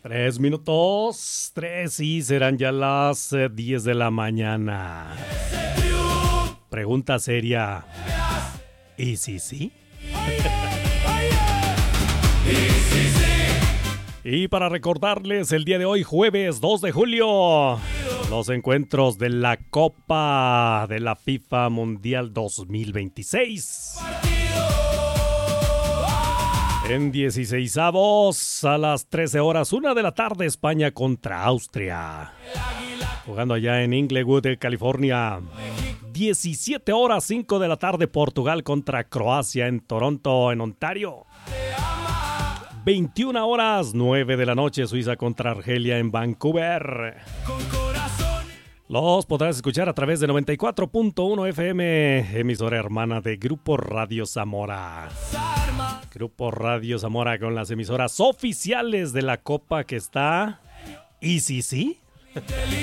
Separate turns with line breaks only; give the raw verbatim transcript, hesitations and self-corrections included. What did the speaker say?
Tres minutos, tres y serán ya las eh, diez de la mañana. Pregunta seria. ¿Y si sí? Y para recordarles el día de hoy, jueves dos de julio, los encuentros de la Copa de la FIFA Mundial dos mil veintiséis. En dieciseisavos a las trece horas, una de la tarde, España contra Austria. Jugando allá en Inglewood, California. diecisiete horas, cinco de la tarde, Portugal contra Croacia en Toronto, en Ontario. veintiuna horas, nueve de la noche, Suiza contra Argelia en Vancouver. Los podrás escuchar a través de noventa y cuatro punto uno F M, emisora hermana de Grupo Radio Zamora. Grupo Radio Zamora con las emisoras oficiales de la Copa que está... ¿Y si sí?